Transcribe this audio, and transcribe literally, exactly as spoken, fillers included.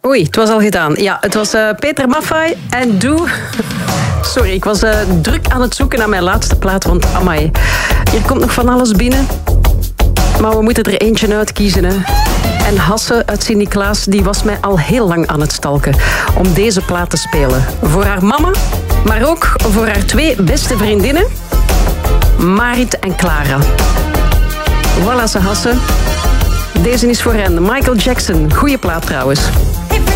Oei, het was al gedaan. Ja, het was uh, Peter Maffay en Doe... Sorry, ik was uh, druk aan het zoeken naar mijn laatste plaat, want amai, hier komt nog van alles binnen. Maar we moeten er eentje uitkiezen, hè. En Hasse uit Sint-Niklaas, die was mij al heel lang aan het stalken om deze plaat te spelen. Voor haar mama, maar ook voor haar twee beste vriendinnen, Marit en Clara. Voilà, ze Hasse. Deze is voor hen. Michael Jackson. Goeie plaat trouwens.